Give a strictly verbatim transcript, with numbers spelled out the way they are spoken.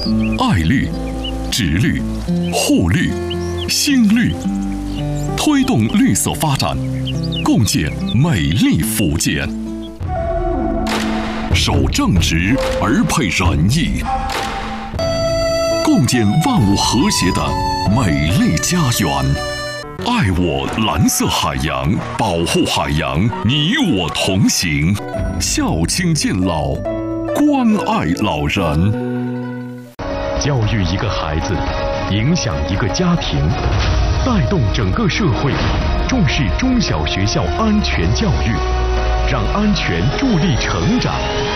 爱绿、植绿、护绿、新绿，推动绿色发展，共建美丽福建。守正直而配仁义，共建万物和谐的美丽家园。爱我蓝色海洋，保护海洋，你我同行。孝亲敬老，关爱老人。 教育一个孩子，影响一个家庭，带动整个社会，重视中小学校安全教育，让安全助力成长。